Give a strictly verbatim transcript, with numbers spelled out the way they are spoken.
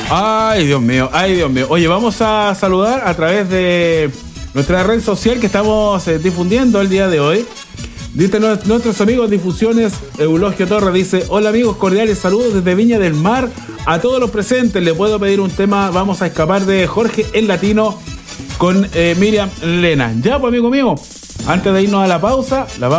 Ay, Dios mío, ay, Dios mío. Oye, vamos a saludar a través de nuestra red social que estamos eh, difundiendo el día de hoy. Dice nuestros amigos Difusiones, Eulogio Torres dice: hola amigos, cordiales saludos desde Viña del Mar a todos los presentes. Le puedo pedir un tema, Vamos a escapar, de Jorge el Latino con eh, Miriam Lena. Ya, pues amigo mío, antes de irnos a la pausa, la